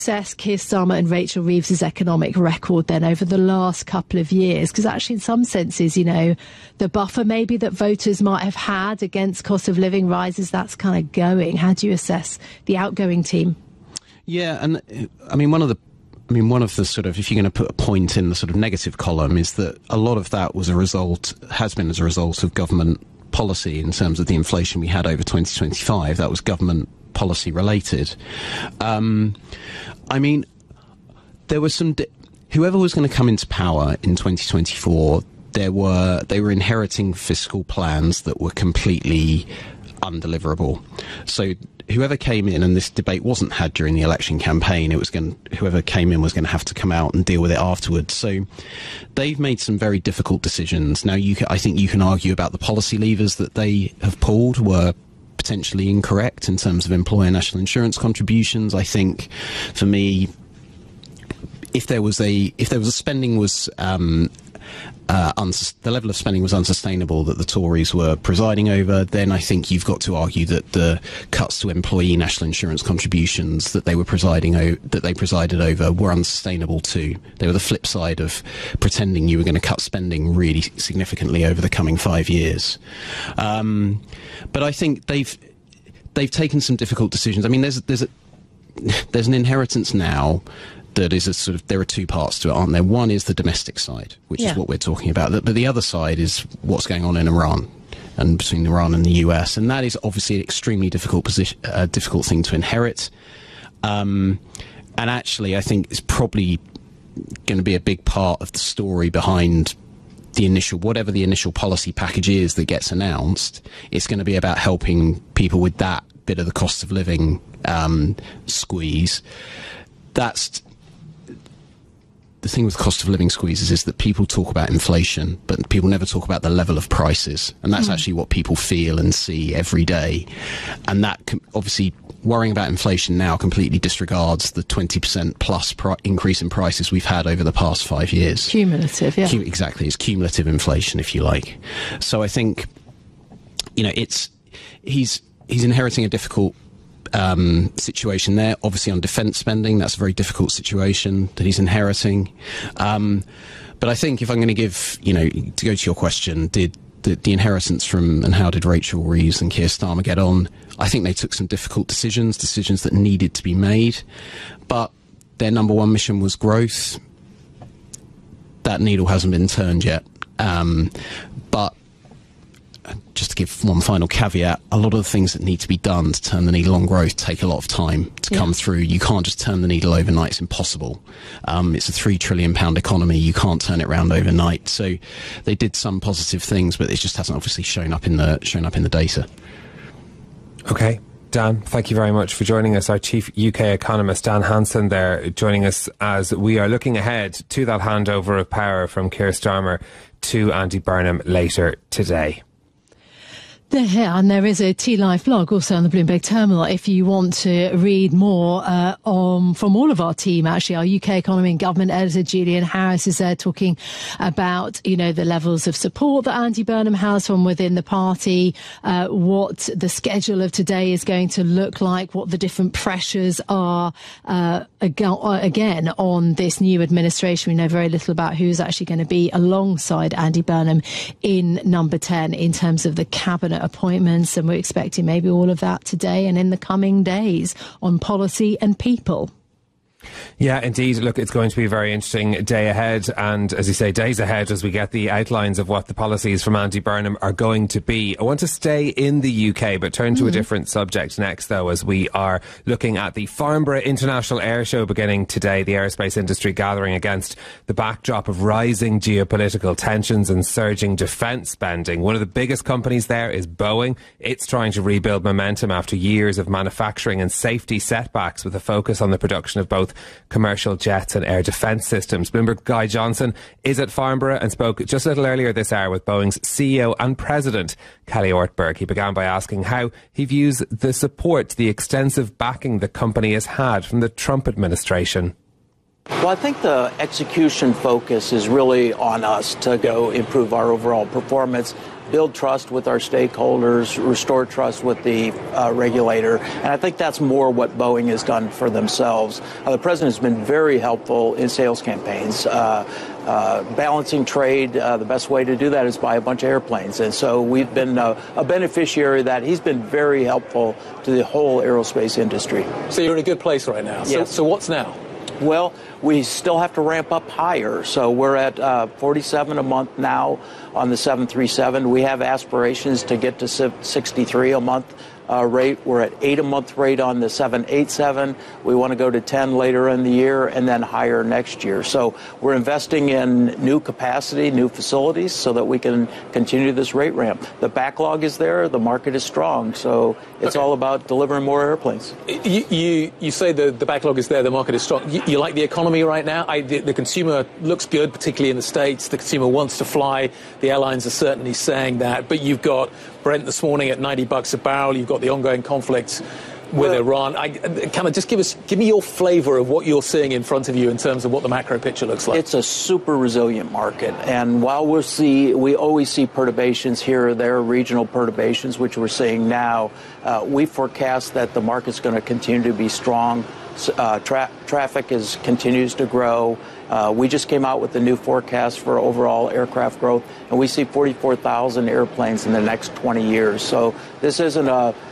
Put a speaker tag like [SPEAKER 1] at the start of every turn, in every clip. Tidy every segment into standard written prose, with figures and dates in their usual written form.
[SPEAKER 1] assess Keir Starmer and Rachel Reeves' economic record then over the last couple of years? Because actually in some senses, you know, the buffer maybe that voters might have had against cost of living rises, that's kind of going. How do you assess the outgoing team?
[SPEAKER 2] Yeah, and I mean, one of the sort of, if you're going to put a point in the sort of negative column, is that a lot of that has been as a result of government policy in terms of the inflation we had over 2025. That was government policy related. I mean, there was whoever was going to come into power in 2024, they were inheriting fiscal plans that were completely undeliverable. So whoever came in, and this debate wasn't had during the election campaign, whoever came in was going to have to come out and deal with it afterwards. So they've made some very difficult decisions. Now, I think you can argue about the policy levers that they have pulled were potentially incorrect in terms of employer national insurance contributions. I think, for me, if there was a spending was the level of spending was unsustainable that the Tories were presiding over, then I think you've got to argue that the cuts to employee national insurance contributions that they presided over were unsustainable too. They were the flip side of pretending you were going to cut spending really significantly over the coming 5 years. But I think they've taken some difficult decisions. I mean, there's an inheritance now that is there are two parts to it, aren't there? One is the domestic side, which is what we're talking about. But the other side is what's going on in Iran and between Iran and the US. And that is obviously an extremely difficult thing to inherit. And actually, I think it's probably going to be a big part of the story behind whatever the initial policy package is that gets announced. It's going to be about helping people with that bit of the cost of living squeeze. That's the thing with cost of living squeezes, is that people talk about inflation, but people never talk about the level of prices. And that's actually what people feel and see every day. And that obviously, worrying about inflation now completely disregards the 20% plus increase in prices we've had over the past 5 years.
[SPEAKER 1] Cumulative, yeah.
[SPEAKER 2] Exactly. It's cumulative inflation, if you like. So I think, you know, he's inheriting a difficult situation there. Obviously, on defence spending, that's a very difficult situation that he's inheriting. But I think if I'm going to give, you know, to go to your question, did the inheritance from, and how did Rachel Reeves and Keir Starmer get on? I think they took some difficult decisions that needed to be made. But their number one mission was growth. That needle hasn't been turned yet. But just to give one final caveat, a lot of the things that need to be done to turn the needle on growth take a lot of time to come through. You can't just turn the needle overnight. It's impossible. It's a £3 trillion economy. You can't turn it around overnight. So they did some positive things, but it just hasn't obviously shown up in the data.
[SPEAKER 3] Okay. Dan, thank you very much for joining us. Our chief UK economist, Dan Hanson, there, joining us as we are looking ahead to that handover of power from Keir Starmer to Andy Burnham later today.
[SPEAKER 1] And there is a T-Live blog also on the Bloomberg Terminal if you want to read more from all of our team. Actually, our UK economy and government editor Julian Harris is there talking about, you know, the levels of support that Andy Burnham has from within the party, what the schedule of today is going to look like, what the different pressures are again on this new administration. We know very little about who's actually going to be alongside Andy Burnham in number 10 in terms of the cabinet appointments, and we're expecting maybe all of that today and in the coming days on policy and people.
[SPEAKER 3] Yeah, indeed. Look, it's going to be a very interesting day ahead, and as you say, days ahead as we get the outlines of what the policies from Andy Burnham are going to be. I want to stay in the UK, but turn to a different subject next, though, as we are looking at the Farnborough International Air Show beginning today, the aerospace industry gathering against the backdrop of rising geopolitical tensions and surging defence spending. One of the biggest companies there is Boeing. It's trying to rebuild momentum after years of manufacturing and safety setbacks, with a focus on the production of both commercial jets and air defence systems. Bloomberg Guy Johnson is at Farnborough and spoke just a little earlier this hour with Boeing's CEO and President, Kelly Ortberg. He began by asking how he views the support, the extensive backing the company has had from the Trump administration.
[SPEAKER 4] Well, I think the execution focus is really on us to go improve our overall performance. build trust with our stakeholders, restore trust with the regulator. And I think that's more what Boeing has done for themselves. The president has been very helpful in sales campaigns. Balancing trade, the best way to do that is buy a bunch of airplanes. And so we've been a beneficiary of that. He's been very helpful to the whole aerospace industry.
[SPEAKER 5] So you're in a good place right now.
[SPEAKER 4] Yes.
[SPEAKER 5] So what's now?
[SPEAKER 4] Well, we still have to ramp up higher. So we're at 47 a month now on the 737. We have aspirations to get to 63 a month rate. We're at 8 a month rate on the 787. We want to go to 10 later in the year and then higher next year. So we're investing in new capacity, new facilities so that we can continue this rate ramp. The backlog is there. The market is strong. So it's all about delivering more airplanes.
[SPEAKER 5] You say the backlog is there, the market is strong. You like the economy right now? The consumer looks good, particularly in the States. The consumer wants to fly. The airlines are certainly saying that. But you've got Brent this morning at $90 a barrel. You've got the ongoing conflict with Iran. Kind of just give me your flavour of what you're seeing in front of you in terms of what the macro picture looks like.
[SPEAKER 4] It's a super resilient market, and while we always see perturbations here or there, regional perturbations, which we're seeing now, we forecast that the market's going to continue to be strong. Traffic continues to grow. We just came out with the new forecast for overall aircraft growth, and we see 44,000 airplanes in the next 20 years. So this isn't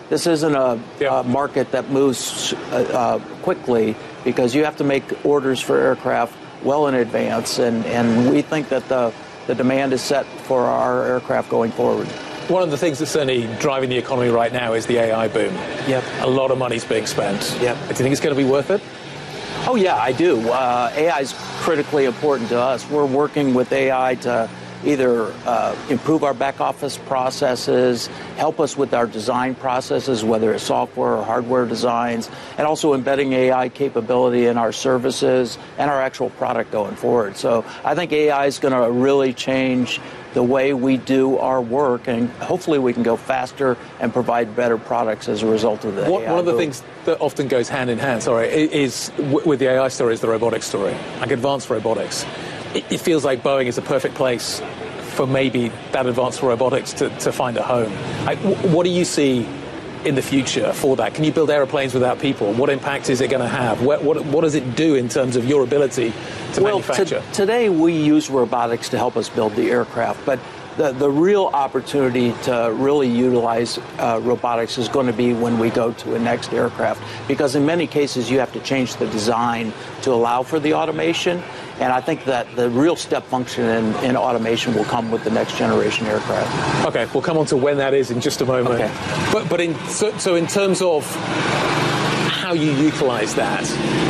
[SPEAKER 4] a market that moves quickly, because you have to make orders for aircraft well in advance, and we think that the demand is set for our aircraft going forward.
[SPEAKER 5] One of the things that's certainly driving the economy right now is the AI boom.
[SPEAKER 4] Yep.
[SPEAKER 5] A lot of money's being spent.
[SPEAKER 4] Yep.
[SPEAKER 5] Do you think it's going to be worth it?
[SPEAKER 4] Oh, yeah, I do. AI is critically important to us. We're working with AI to either improve our back office processes, help us with our design processes, whether it's software or hardware designs, and also embedding AI capability in our services and our actual product going forward. So I think AI is going to really change the way we do our work, and hopefully we can go faster and provide better products as a result of the AI.
[SPEAKER 5] One of the things that often goes hand in hand, is with the AI story is the robotics story, like advanced robotics. It feels like Boeing is a perfect place for maybe that advanced robotics to find a home. What do you see in the future for that? Can you build airplanes without people? What impact is it going to have? What does it do in terms of your ability to manufacture?
[SPEAKER 4] Today we use robotics to help us build the aircraft, but the real opportunity to really utilize robotics is going to be when we go to a next aircraft, because in many cases you have to change the design to allow for the automation. And I think that the real step function in automation will come with the next generation aircraft.
[SPEAKER 5] Okay, we'll come on to when that is in just a moment.
[SPEAKER 4] Okay.
[SPEAKER 5] But in terms of how you utilize that,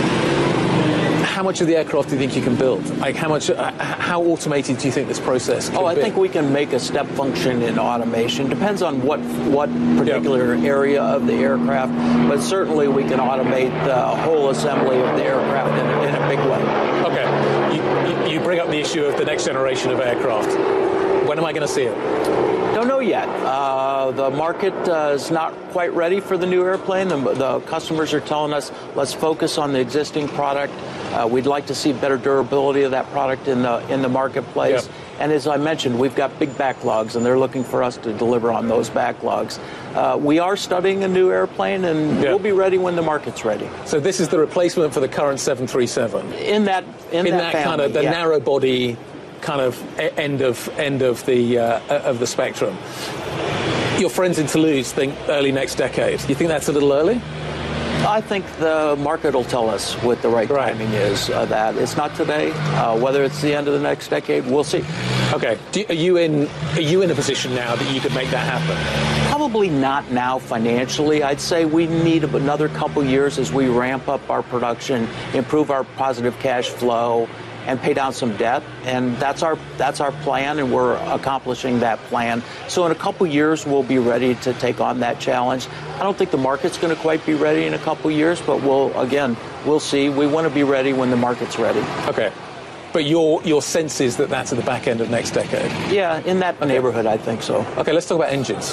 [SPEAKER 5] how much of the aircraft do you think you can build? Like how automated do you think this process could be?
[SPEAKER 4] I think we can make a step function in automation. Depends on what particular area of the aircraft, but certainly we can automate the whole assembly of the aircraft in a big way.
[SPEAKER 5] Okay. You bring up the issue of the next generation of aircraft. When am I going to see it?
[SPEAKER 4] Don't know yet. The market is not quite ready for the new airplane. The customers are telling us, let's focus on the existing product. We'd like to see better durability of that product in the marketplace. Yep. And as I mentioned, we've got big backlogs, and they're looking for us to deliver on those backlogs. We are studying a new airplane, and we'll be ready when the market's ready.
[SPEAKER 5] So this is the replacement for the current 737?
[SPEAKER 4] In that family,
[SPEAKER 5] kind of the narrow body kind of end of the spectrum. Your friends in Toulouse think early next decade. You think that's a little early?
[SPEAKER 4] I think the market will tell us what the right timing is. That it's not today. Whether it's the end of the next decade, we'll see.
[SPEAKER 5] Okay. Are you in a position now that you could make that happen?
[SPEAKER 4] Probably not now financially. I'd say we need another couple years as we ramp up our production, improve our positive cash flow, and pay down some debt, and that's our plan, and we're accomplishing that plan. So in a couple years, we'll be ready to take on that challenge. I don't think the market's going to quite be ready in a couple years, but we'll see. We want to be ready when the market's ready.
[SPEAKER 5] Okay. But your sense is that that's at the back end of next decade?
[SPEAKER 4] Yeah, in that neighborhood, I think so.
[SPEAKER 5] Okay, let's talk about engines.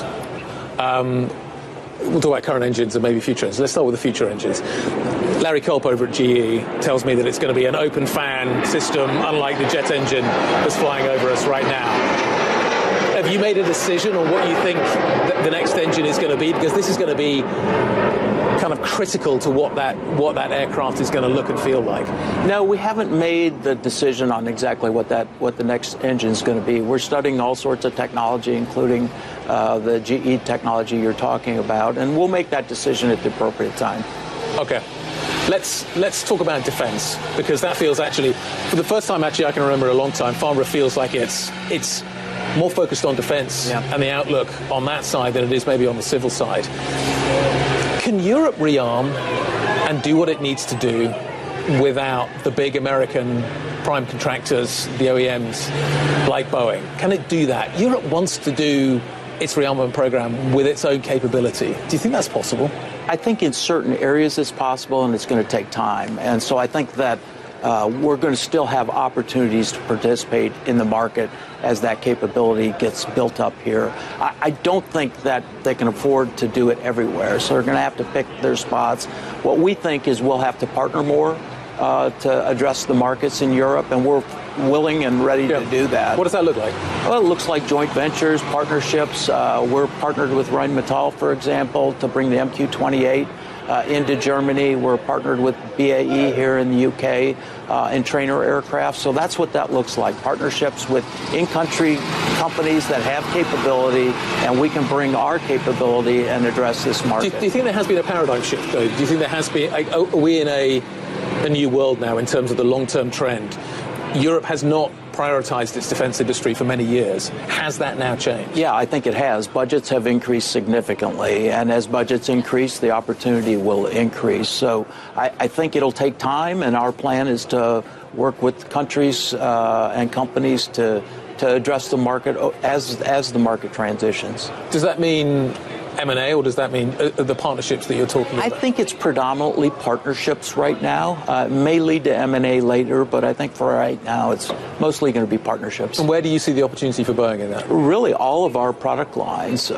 [SPEAKER 5] We'll talk about current engines and maybe future engines. Let's start with the future engines. Larry Culp over at GE tells me that it's going to be an open fan system, unlike the jet engine that's flying over us right now. Have you made a decision on what you think the next engine is going to be? Because this is going to be kind of critical to what that aircraft is going to look and feel like.
[SPEAKER 4] No, we haven't made the decision on exactly what the next engine is going to be. We're studying all sorts of technology, including the GE technology you're talking about, and we'll make that decision at the appropriate time.
[SPEAKER 5] Okay. Let's talk about defense, because that feels actually, for the first time actually I can remember in a long time, Farnborough feels like it's more focused on defense and the outlook on that side than it is maybe on the civil side. Can Europe rearm and do what it needs to do without the big American prime contractors, the OEMs, like Boeing? Can it do that? Europe wants to do its rearmament program with its own capability. Do you think that's possible?
[SPEAKER 4] I think in certain areas it's possible, and it's going to take time. And so I think that we're going to still have opportunities to participate in the market as that capability gets built up here. I don't think that they can afford to do it everywhere, so they're going to have to pick their spots. What we think is we'll have to partner more to address the markets in Europe, and we're willing and ready to do that.
[SPEAKER 5] What does that look like?
[SPEAKER 4] Well, it looks like joint ventures, partnerships. We're partnered with Rheinmetall, for example, to bring the MQ-28 into Germany. We're partnered with BAE here in the UK in trainer aircraft. So that's what that looks like, partnerships with in-country companies that have capability, and we can bring our capability and address this market.
[SPEAKER 5] Do you think there has been a paradigm shift, though? Do you think there has been, are we in a new world now in terms of the long-term trend? Europe has not prioritized its defense industry for many years. Has that now changed?
[SPEAKER 4] Yeah, I think it has. Budgets have increased significantly, and as budgets increase, the opportunity will increase. So I think it'll take time, and our plan is to work with countries and companies to address the market as the market transitions.
[SPEAKER 5] Does that mean M&A, or does that mean the partnerships that you're talking about?
[SPEAKER 4] I think it's predominantly partnerships right now. It may lead to M&A later, but I think for right now it's mostly going to be partnerships.
[SPEAKER 5] And where do you see the opportunity for Boeing in that?
[SPEAKER 4] Really, all of our product lines,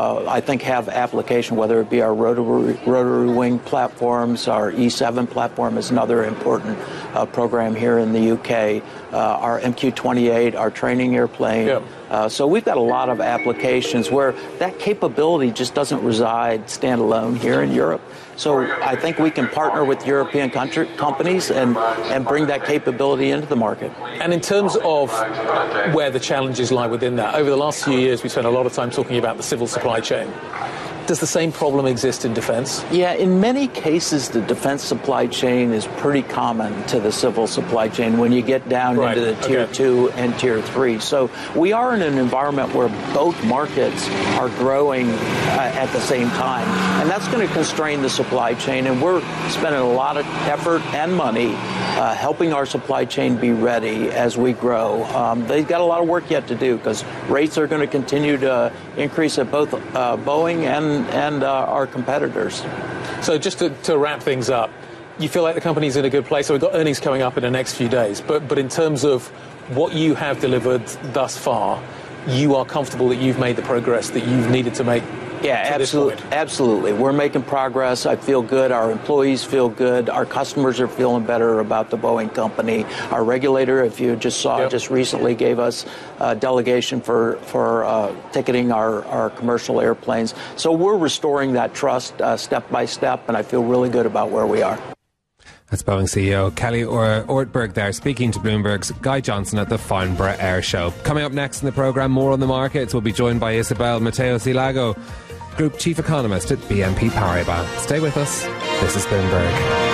[SPEAKER 4] I think, have application, whether it be our rotary wing platforms. Our E7 platform is another important program here in the UK. Our MQ-28, our training airplane.
[SPEAKER 5] Yep.
[SPEAKER 4] So we've got a lot of applications where that capability just doesn't reside standalone here in Europe. So I think we can partner with European companies and bring that capability into the market.
[SPEAKER 5] And in terms of where the challenges lie within that, over the last few years we spent a lot of time talking about the civil supply chain. Does the same problem exist in defense?
[SPEAKER 4] Yeah, in many cases, the defense supply chain is pretty common to the civil supply chain when you get down into the Tier 2 and Tier 3. So we are in an environment where both markets are growing at the same time. And that's going to constrain the supply chain. And we're spending a lot of effort and money helping our supply chain be ready as we grow. They've got a lot of work yet to do, because rates are going to continue to increase at both Boeing and our competitors.
[SPEAKER 5] So just to wrap things up, you feel like the company's in a good place. So we've got earnings coming up in the next few days. But in terms of what you have delivered thus far, you are comfortable that you've made the progress that you've needed to make?
[SPEAKER 4] Yeah, absolutely. We're making progress. I feel good. Our employees feel good. Our customers are feeling better about the Boeing company. Our regulator, if you just saw, just recently gave us a delegation for ticketing our commercial airplanes. So we're restoring that trust step by step, and I feel really good about where we are.
[SPEAKER 3] That's Boeing CEO Kelly Ortberg there, speaking to Bloomberg's Guy Johnson at the Farnborough Air Show. Coming up next in the programme, more on the markets. We'll be joined by Isabel Mateo-Silago, Group Chief Economist at BNP Paribas. Stay with us. This is Bloomberg.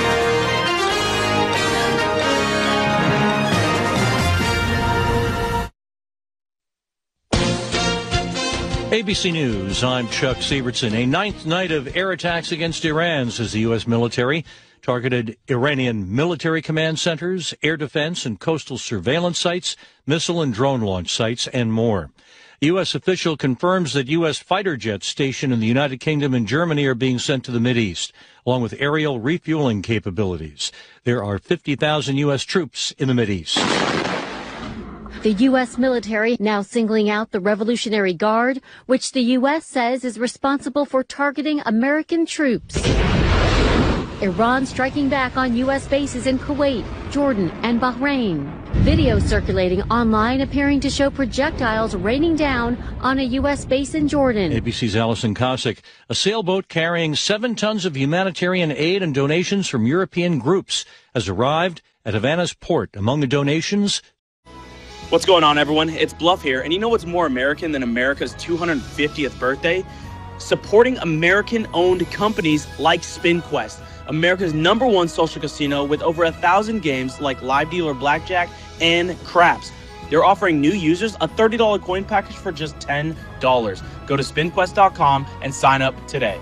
[SPEAKER 6] ABC News, I'm Chuck Sievertson. A ninth night of air attacks against Iran, says the U.S. military. Targeted Iranian military command centers, air defense and coastal surveillance sites, missile and drone launch sites, and more. A U.S. official confirms that U.S. fighter jets stationed in the United Kingdom and Germany are being sent to the Mideast, along with aerial refueling capabilities. There are 50,000 U.S. troops in the Mideast.
[SPEAKER 7] The U.S. military now singling out the Revolutionary Guard, which the U.S. says is responsible for targeting American troops. Iran striking back on U.S. bases in Kuwait, Jordan, and Bahrain. Video circulating online appearing to show projectiles raining down on a U.S. base in Jordan.
[SPEAKER 6] ABC's Alison Kosick. A sailboat carrying 7 tons of humanitarian aid and donations from European groups has arrived at Havana's port. Among the donations,
[SPEAKER 8] what's going on, everyone? It's Bluff here, and you know what's more American than America's 250th birthday? Supporting American-owned companies like SpinQuest, America's #1 social casino with over 1,000 games like Live Dealer Blackjack and Craps. They're offering new users a $30 coin package for just $10. Go to SpinQuest.com and sign up today.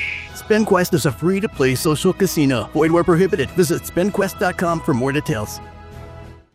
[SPEAKER 9] SpinQuest is a free-to-play social casino. Void where prohibited. Visit SpinQuest.com for more details.